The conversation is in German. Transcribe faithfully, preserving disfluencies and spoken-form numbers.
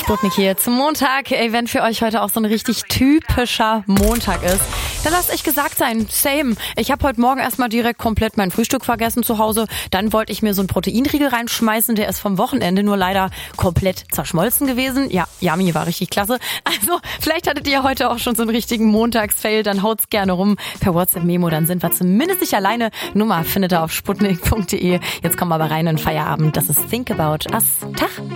Sputnik hier zum Montag. Ey, wenn für euch heute auch so ein richtig typischer Montag ist, dann lasst euch gesagt sein, same. Ich habe heute Morgen erstmal direkt komplett mein Frühstück vergessen zu Hause. Dann wollte ich mir so einen Proteinriegel reinschmeißen, der ist vom Wochenende nur leider komplett zerschmolzen gewesen. Ja, Yummy war richtig klasse. Also, vielleicht hattet ihr heute auch schon so einen richtigen Montagsfail, dann haut's gerne rum per WhatsApp-Memo, dann sind wir zumindest nicht alleine. Nummer findet ihr auf sputnik punkt de. Jetzt kommen wir aber rein in den Feierabend. Das ist Think About Us. Tag!